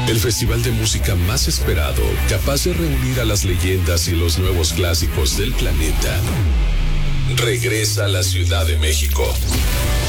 El festival de música más esperado, capaz de reunir a las leyendas y los nuevos clásicos del planeta, regresa a la Ciudad de México.